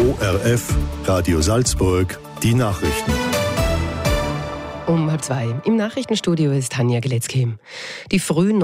ORF Radio Salzburg, die Nachrichten. Um 1:30 im Nachrichtenstudio ist Tanja Geletzky. Die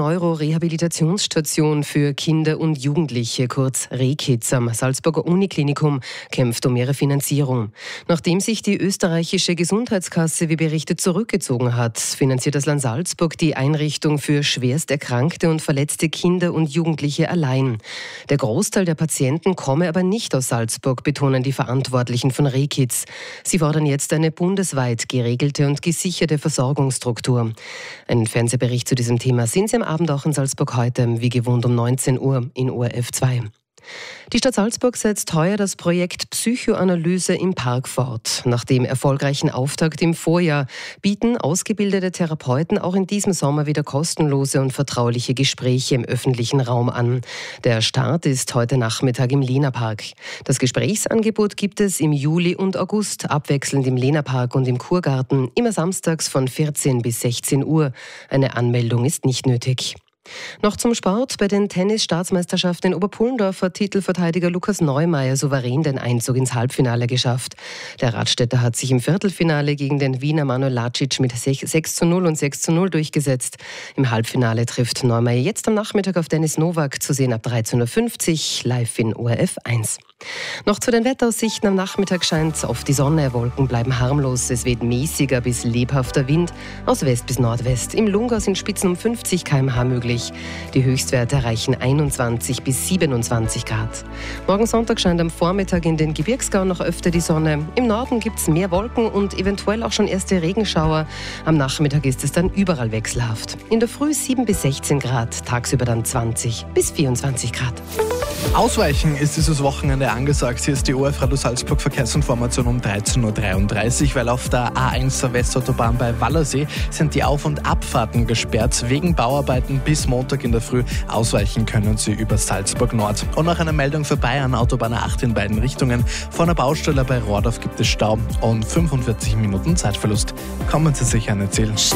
Frühneuro-Rehabilitationsstation für Kinder und Jugendliche, kurz Rehkids am Salzburger Uniklinikum, kämpft um ihre Finanzierung. Nachdem sich die österreichische Gesundheitskasse, wie berichtet, zurückgezogen hat, finanziert das Land Salzburg die Einrichtung für schwerst erkrankte und verletzte Kinder und Jugendliche allein. Der Großteil der Patienten komme aber nicht aus Salzburg, betonen die Verantwortlichen von Rehkids. Sie fordern jetzt eine bundesweit geregelte und gesicherte Versorgungsstruktur. Einen Fernsehbericht zu diesem Thema sehen Sie am Abend auch in Salzburg heute, wie gewohnt um 19 Uhr in ORF 2. Die Stadt Salzburg setzt heuer das Projekt Psychoanalyse im Park fort. Nach dem erfolgreichen Auftakt im Vorjahr bieten ausgebildete Therapeuten auch in diesem Sommer wieder kostenlose und vertrauliche Gespräche im öffentlichen Raum an. Der Start ist heute Nachmittag im Lehnerpark. Das Gesprächsangebot gibt es im Juli und August, abwechselnd im Lehnerpark und im Kurgarten, immer samstags von 14 bis 16 Uhr. Eine Anmeldung ist nicht nötig. Noch zum Sport. Bei den Tennis-Staatsmeisterschaften in Oberpullendorf hat Titelverteidiger Lukas Neumeier souverän den Einzug ins Halbfinale geschafft. Der Radstädter hat sich im Viertelfinale gegen den Wiener Manuel Lacic mit 6:0 und 6:0 durchgesetzt. Im Halbfinale trifft Neumeier jetzt am Nachmittag auf Denis Nowak, zu sehen ab 13:50 Uhr live in ORF 1. Noch zu den Wetteraussichten. Am Nachmittag scheint oft die Sonne, Wolken bleiben harmlos. Es weht mäßiger bis lebhafter Wind aus West bis Nordwest. Im Lungau sind Spitzen um 50 km/h möglich. Die Höchstwerte erreichen 21 bis 27 Grad. Morgen Sonntag scheint am Vormittag in den Gebirgsgauen noch öfter die Sonne. Im Norden gibt es mehr Wolken und eventuell auch schon erste Regenschauer. Am Nachmittag ist es dann überall wechselhaft. In der Früh 7 bis 16 Grad, tagsüber dann 20 bis 24 Grad. Ausweichen ist dieses Wochenende angesagt. Hier ist die ORF Radio Salzburg Verkehrsinformation um 13:33 Uhr, weil auf der A1 der Westautobahn bei Wallersee sind die Auf- und Abfahrten gesperrt. Wegen Bauarbeiten bis Montag in der Früh ausweichen können Sie über Salzburg Nord. Und noch eine Meldung für Bayern, Autobahn A8 in beiden Richtungen. Vor einer Baustelle bei Rohrdorf gibt es Stau und 45 Minuten Zeitverlust. Kommen Sie sich an Ziel.